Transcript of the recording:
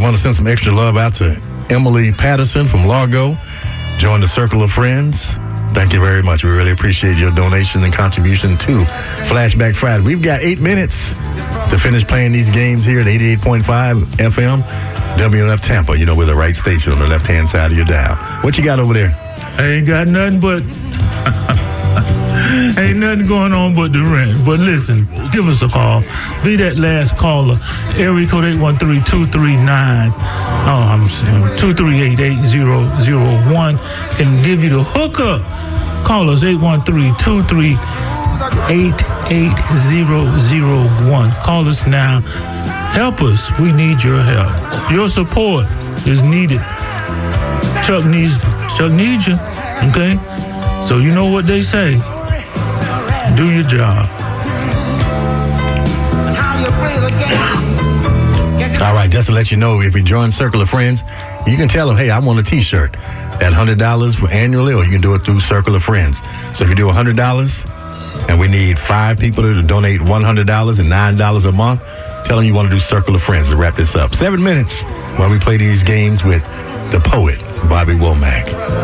I want to send some extra love out to Emily Patterson from Largo. Join the Circle of Friends. Thank you very much. We really appreciate your donation and contribution to Flashback Friday. We've got 8 minutes to finish playing these games here at 88.5 FM, WNF Tampa. You know, we're the right station on the left-hand side of your dial. What you got over there? I ain't got nothing but... ain't nothing going on but the rent. But listen, give us a call. Be that last caller. Area code 813-239. 238-8001. Can give you the hookup. Call us 813-238-8001. Call us now. Help us. We need your help. Your support is needed. Chuck needs you. Okay? So you know what they say. Do your job. All right, just to let you know, if you join Circle of Friends, you can tell them, hey, I want a T-shirt at $100 for annually, or you can do it through Circle of Friends. So if you do $100, and we need 5 people to donate $100 and $9 a month, tell them you want to do Circle of Friends to wrap this up. 7 minutes while we play these games with the poet, Bobby Womack.